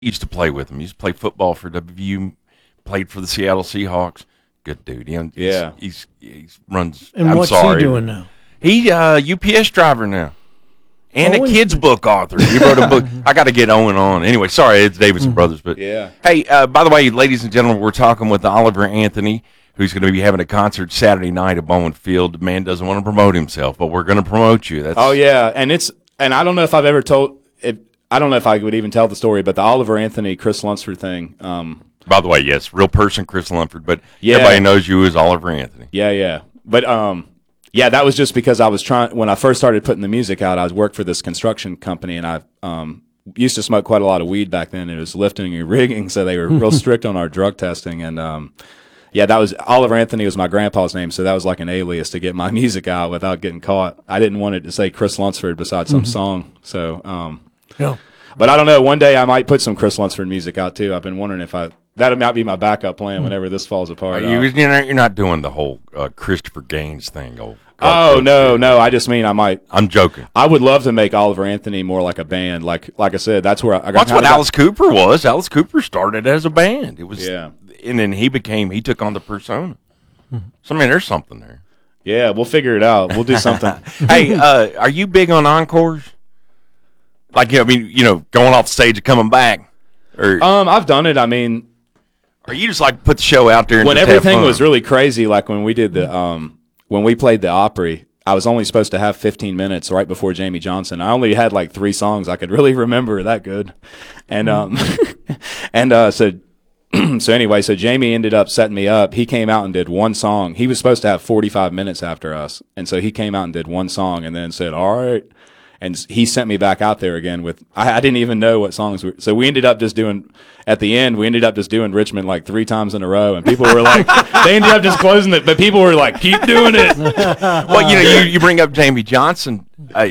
used to play with him. He used to play football for WVU, played for the Seattle Seahawks. Good dude. Yeah. He's runs. And I'm what's sorry. he doing now? He UPS driver now. And a Owen? kid's book author. He wrote a book. I got to get Owen on. Anyway, sorry, it's Davidson Brothers. But Yeah. hey, by the way, ladies and gentlemen, we're talking with Oliver Anthony, who's going to be having a concert Saturday night at Bowman Field. The man doesn't want to promote himself, but we're going to promote you. Oh yeah, and I don't know if I've ever told. I don't know if I would even tell the story, but the Oliver Anthony, Chris Lunsford thing. By the way, yes, real person, Chris Lunsford, but Yeah. everybody knows you as Oliver Anthony. Yeah. But yeah, that was just because I was trying when I first started putting the music out. I worked for this construction company, and I used to smoke quite a lot of weed back then. It was lifting and rigging, so they were real strict on our drug testing. And yeah, that was Oliver Anthony was my grandpa's name, so that was like an alias to get my music out without getting caught. I didn't want it to say Chris Lunsford beside some song. So, Yeah. but I don't know. One day I might put some Chris Lunsford music out too. I've been wondering if that might be my backup plan whenever this falls apart. You're not doing the whole Christopher Gaines thing. Oh no! I just mean I might. I'm joking. I would love to make Oliver Anthony more like a band. Like I said, that's where I got. That's what Alice Cooper was. Alice Cooper started as a band. It was, Yeah. and then he took on the persona. So I mean, there's something there. Yeah, we'll figure it out. We'll do something. Hey, are you big on encores? Like, I mean, going off stage and coming back, or I've done it. I mean, are you just like put the show out there and when just have everything fun? was really crazy, like when we did when we played the Opry, I was only supposed to have 15 minutes right before Jamie Johnson. I only had like 3 songs I could really remember that good, and so so anyway, so Jamie ended up setting me up. He came out and did one song. He was supposed to have 45 minutes after us, and so he came out and did one song, and then said, "All right." And he sent me back out there again with I didn't even know what songs were. So we ended up just doing at the end. We ended up just doing Richmond like 3 times in a row, and people were like, they ended up just closing it, but people were like, keep doing it. Well, you bring up Jamie Johnson.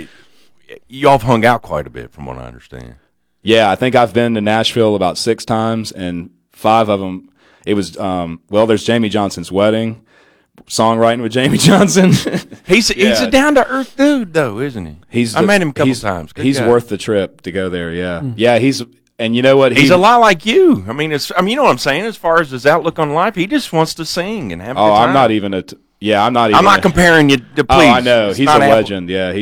You all have hung out quite a bit, from what I understand. Yeah, I think I've been to Nashville about 6 times, and 5 of them it was there's Jamie Johnson's wedding. Songwriting with Jamie Johnson. He's a down to earth dude, though, isn't he? I met him a couple times. Good He's guy. worth the trip to go there. Yeah, yeah. And you know what? He's a lot like you. I mean, you know what I'm saying. As far as his outlook on life, he just wants to sing and have. A good time. I'm not even I'm not. Even I'm not comparing you to. Please. Oh, I know. It's He's a not legend. Yeah,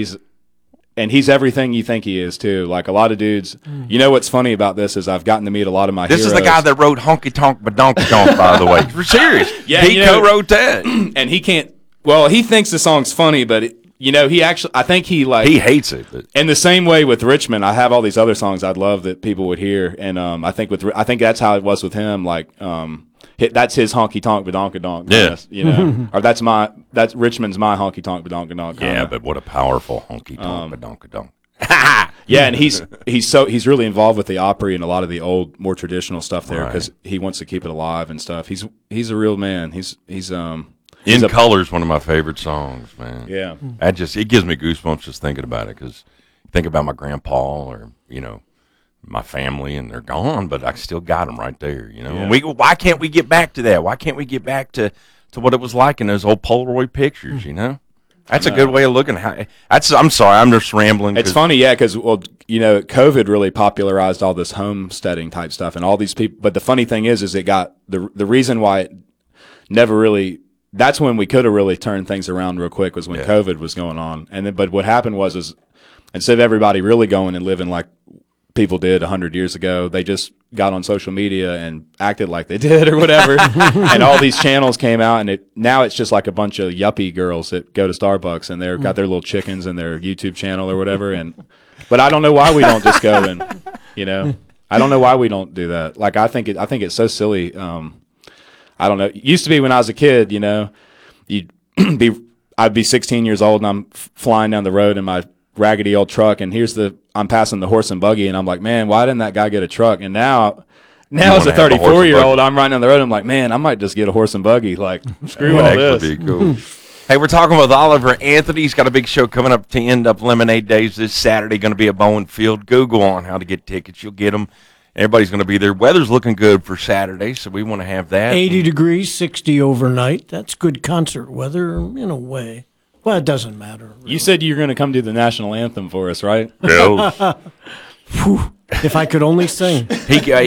he's everything you think he is too. Like a lot of dudes. You know what's funny about this is I've gotten to meet a lot of my. This heroes. is the guy that wrote "Honky Tonk Badonky Donk." By the way, we're serious. Yeah, he co-wrote that, and he can't. Well, he thinks the song's funny, but he actually. I think he hates it. But. In the same way with Richmond, I have all these other songs I'd love that people would hear, and I think that's how it was with him. Like, that's his honky tonk badonka donk. Yeah, or that's Richmond's my honky tonk badonka donk. Yeah, but what a powerful honky tonk badonka donk. Yeah, and he's really involved with the Opry and a lot of the old, more traditional stuff there because he wants to keep it alive and stuff. He's a real man. He's In Color's one of my favorite songs, man. Yeah. It gives me goosebumps just thinking about it because think about my grandpa or, my family and they're gone, but I still got them right there, Yeah. And why can't we get back to that? Why can't we get back to what it was like in those old Polaroid pictures, That's a good way of looking. I'm sorry, I'm just rambling. It's funny, yeah, because COVID really popularized all this homesteading type stuff, and all these people. But the funny thing is it got the reason why it never really. That's when we could have really turned things around real quick was when COVID was going on, but what happened was instead of everybody really going and living like people did 100 years ago, they just got on social media and acted like they did or whatever, and all these channels came out, and now it's just like a bunch of yuppie girls that go to Starbucks and they've got their little chickens and their YouTube channel or whatever, but I don't know why we don't just go and I don't know why we don't do that. Like I think it's so silly. I don't know. It used to be when I was a kid, I'd be 16 years old and I'm flying down the road in my raggedy old truck, and I'm passing the horse and buggy, and I'm like, man, why didn't that guy get a truck? And now as a 34-year-old, I'm riding down the road, I'm like, man, I might just get a horse and buggy. Like, screw all this. Would be cool. Hey, we're talking with Oliver Anthony. He's got a big show coming up to end up Lemonade Days this Saturday. Going to be at Bowen Field. Google on how to get tickets. You'll get them. Everybody's going to be there. Weather's looking good for Saturday, so we want to have that. 80 degrees, 60 overnight. That's good concert weather in a way. Well, it doesn't matter. Really. You said you were going to come do the national anthem for us, right? Bills. Whew, if I could only sing. He